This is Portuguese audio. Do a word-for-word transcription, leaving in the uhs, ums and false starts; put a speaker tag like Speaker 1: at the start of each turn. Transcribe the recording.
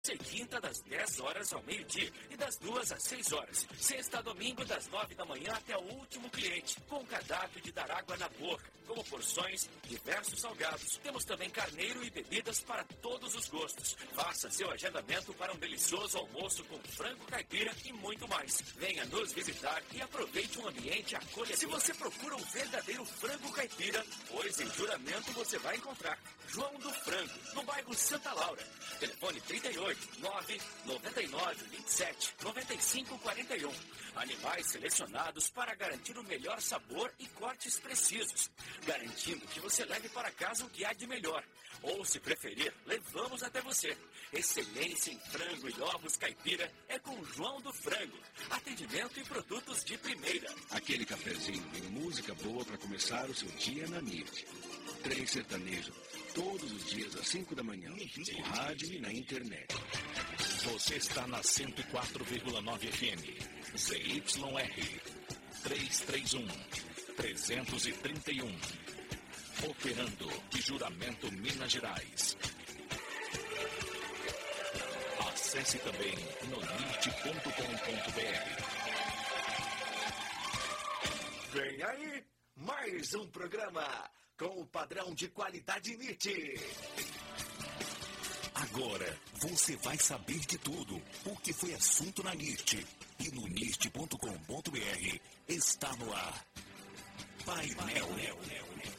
Speaker 1: E quinta, das dez horas ao meio-dia e das duas às seis horas. Sexta a domingo, das nove da manhã até o último cliente, com cardápio de dar água na boca, como porções, diversos salgados. Temos também carneiro e bebidas para todos os gostos. Faça seu agendamento para um delicioso almoço com frango caipira e muito mais. Venha nos visitar e aproveite um ambiente acolhedor. Se você procura um verdadeiro frango caipira, pois em Juramento você vai encontrar João do Frango, no bairro Santa Laura. Telefone trinta e oito, nove nove nove, vinte e sete, noventa e cinco, quarenta e um. Animais selecionados para garantir o melhor sabor e cortes precisos, garantindo que você leve para casa o que há de melhor. Ou, se preferir, levamos até você. Excelência em frango e ovos caipira é com João do Frango. Atendimento e produtos de primeira.
Speaker 2: Aquele cafezinho e música boa para começar o seu dia na N I T. Trem sertanejo, todos os dias às cinco da manhã, no rádio e na internet.
Speaker 3: Você está na cento e quatro vírgula nove F M. Z Y R trezentos e trinta e um. trezentos e trinta e um. Operando de Juramento, Minas Gerais. Acesse também no nit ponto com ponto b r.
Speaker 4: Vem aí, mais um programa com o padrão de qualidade N I T.
Speaker 3: Agora você vai saber de tudo o que foi assunto na N I T. E no nit ponto com ponto b r está no ar. Painel.